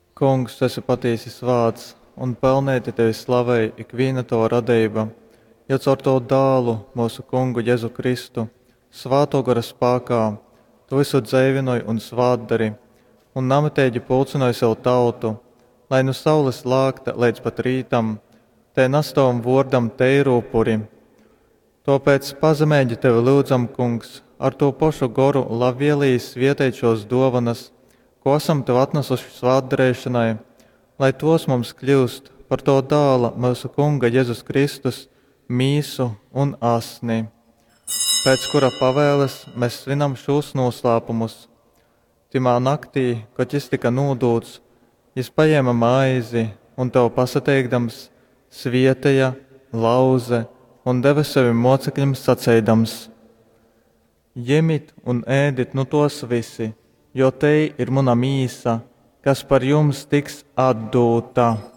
Kungs, tu esi patiesas vārds, un pelnīti tevi slavēja ikviena tava radība, jo caur to dālu, mūsu Kungu Jēzu Kristu, svāto gara spēkā, tu visu dzīvinoji un svātdari, un namitēģi pulcinoji sev tautu, lai no saules lākta līdz pat rītam, te nastavam vordam teiru upuri. Tāpēc pazemēģi tevi lūdzam, Kungs, ar to pašu goru labvēlīs vietējušos dovanas, ko esam tev atnesuši svātdarēšanai, lai tos mums kļūst par to dāla mūsu Kunga Jēzus Kristus mīsu un asni, pēc kura pavēles mēs svinam šos noslēpumus. Timā naktī, kad jis tika nodūts, jis paņēma maizi un tev pasateikdams, svietēja, lauze un deva saviem mocekļiem sacēdams: Ņemiet un ēdiet no tos visi, jo te ir mana mīsa, kas par jums tiks atdota.